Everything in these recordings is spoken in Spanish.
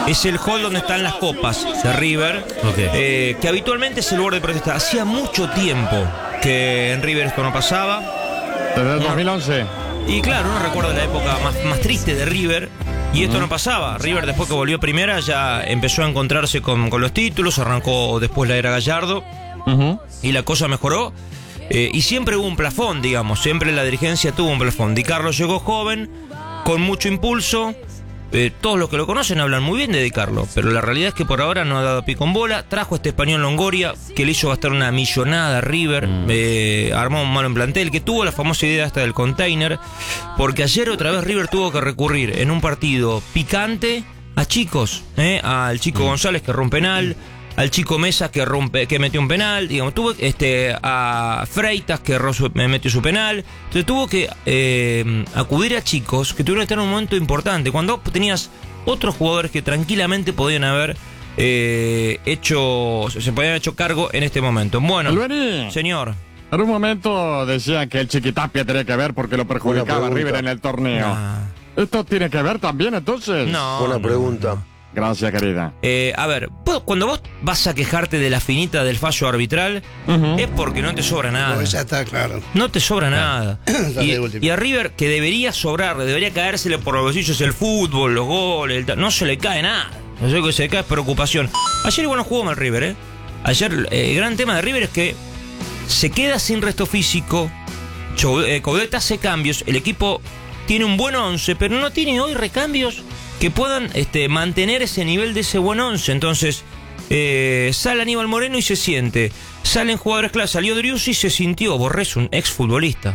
Es el hall donde están las copas de River, que habitualmente es el lugar de protesta. Hacía mucho tiempo que en River esto no pasaba. Desde el 2011. Y claro, uno recuerda la época más triste de River. Y esto no pasaba. River, después que volvió primera, ya empezó a encontrarse con los títulos. Arrancó después la era Gallardo. Y la cosa mejoró. Y siempre hubo un plafón, digamos. Siempre la dirigencia tuvo un plafón. Di Carlo llegó joven, con mucho impulso. Todos los que lo conocen hablan muy bien de Di Carlo, pero la realidad es que por ahora no ha dado pico en bola. Trajo a este español Longoria, que le hizo gastar una millonada a River. Armó un malo en plantel, que tuvo la famosa idea hasta del container. Porque ayer otra vez River tuvo que recurrir en un partido picante a chicos, al chico González que rompe penal, al chico Mesa que metió un penal, digamos, tuvo a Freitas que metió su penal. Entonces tuvo que acudir a chicos que tuvieron que estar en un momento importante, cuando tenías otros jugadores que tranquilamente podían haber se podían haber hecho cargo en este momento. Bueno, Albeni, señor. En un momento decían que el Chiquitapia tenía que ver porque lo perjudicaba a River en el torneo. ¿Esto tiene que ver también entonces? No. Una pregunta. Gracias, querida. A ver, cuando vos vas a quejarte de la finita del fallo arbitral, es porque no te sobra nada. No, ya está claro. No te sobra nada. Y a River, que debería sobrarle, debería caérsele por los bolsillos el fútbol, los goles, no se le cae nada. Lo único que se le cae es preocupación. Ayer igual no jugó mal River, Ayer el gran tema de River es que se queda sin resto físico. Coudet hace cambios, el equipo tiene un buen 11, pero no tiene hoy recambios que puedan mantener ese nivel de ese buen 11. Entonces sale Aníbal Moreno y se siente. Salen jugadores claves. Salió Driussi y se sintió. Borrés, un exfutbolista.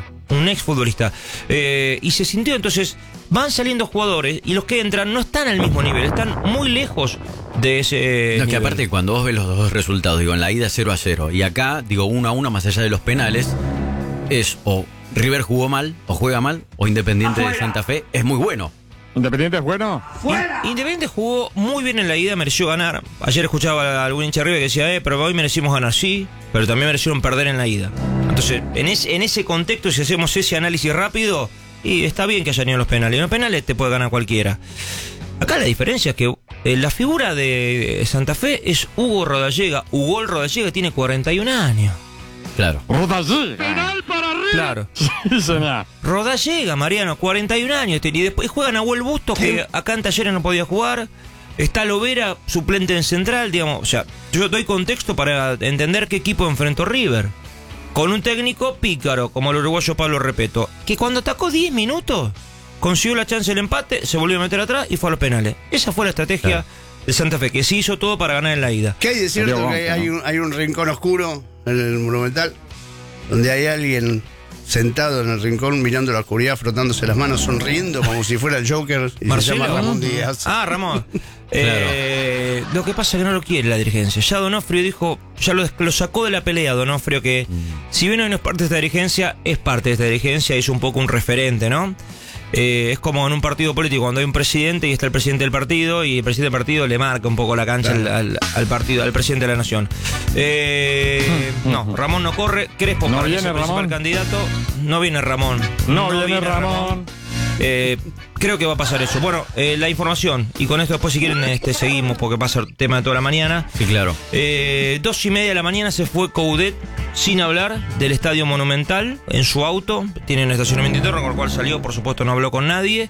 Y se sintió. Entonces van saliendo jugadores y los que entran no están al mismo nivel. Están muy lejos de ese nivel. Que aparte cuando vos ves los dos resultados, digo, en la ida 0-0 y acá, digo, 1-1 más allá de los penales, es o River jugó mal o juega mal, o Independiente de Santa Fe es muy bueno. ¿Independiente es bueno? Independiente jugó muy bien en la ida, mereció ganar. Ayer escuchaba a algún hincha de River que decía, pero hoy merecimos ganar, sí, pero también merecieron perder en la ida. Entonces, en ese contexto, si hacemos ese análisis rápido, y está bien que hayan ido los penales. En los penales te puede ganar cualquiera. Acá la diferencia es que la figura de Santa Fe es Hugo Rodallega. Hugo Rodallega tiene 41 años. Claro. Rodallega. Penal para River. Claro. Sí, señor. Rodallega, Mariano, 41 años. Y después juega Nahuel Bustos, que acá en Talleres no podía jugar. Está Lovera, suplente en Central, digamos. O sea, yo doy contexto para entender qué equipo enfrentó River. Con un técnico pícaro, como el uruguayo Pablo Repeto, que cuando atacó 10 minutos, consiguió la chance del empate, se volvió a meter atrás y fue a los penales. Esa fue la estrategia de Santa Fe, que se hizo todo para ganar en la ida. ¿Qué hay de cierto que hay un rincón oscuro en el Monumental? Donde hay alguien sentado en el rincón mirando la oscuridad, frotándose las manos, sonriendo como si fuera el Joker, y Marcelo. se llama Ramón Díaz. Ah, Ramón. Claro. Lo que pasa es que no lo quiere la dirigencia. Ya Donofrio dijo, ya lo sacó de la pelea Donofrio, que si bien hoy no es parte de esta dirigencia, es parte de esta dirigencia, es un poco un referente, ¿no? Es como en un partido político, cuando hay un presidente y está el presidente del partido, y el presidente del partido le marca un poco la cancha al partido, al presidente de la nación. No, Ramón no corre. Crespo no para viene ser el principal Ramón. candidato. No viene Ramón. No viene Ramón. Creo que va a pasar eso. Bueno, la información, y con esto después si quieren seguimos, porque pasa el tema de toda la mañana. Sí, claro. 2:30 de la mañana se fue Coudet sin hablar del Estadio Monumental en su auto. Tiene un estacionamiento interno con el cual salió, por supuesto no habló con nadie.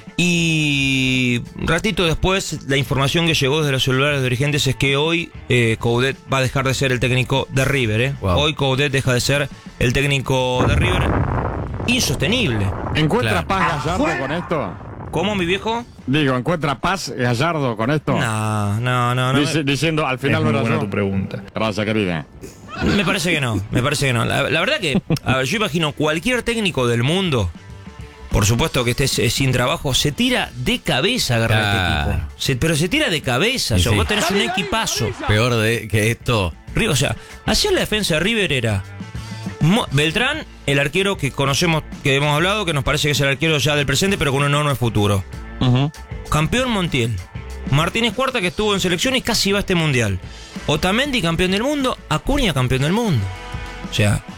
Y ratito después, la información que llegó desde los celulares de dirigentes es que hoy Coudet va a dejar de ser el técnico de River. Wow. Hoy Coudet deja de ser el técnico de River. Insostenible. ¿Encuentra Claro. paz Gallardo con esto? ¿Cómo, mi viejo? Digo, ¿encuentra paz Gallardo con esto? No. Diciendo, al final no era yo. tu pregunta. Gracias, querida. Me parece que no. La verdad que, a ver, yo imagino cualquier técnico del mundo, por supuesto que esté sin trabajo, se tira de cabeza a agarrar este equipo. Pero se tira de cabeza. Sí, Vos sí. tenés un equipazo. Peor que esto. O sea, ayer la defensa de River era Beltrán, el arquero que conocemos, que hemos hablado, que nos parece que es el arquero ya del presente, pero con un enorme futuro. Campeón Montiel. Martínez Cuarta, que estuvo en selección y casi va a este mundial. Otamendi, campeón del mundo. Acuña, campeón del mundo. O sea,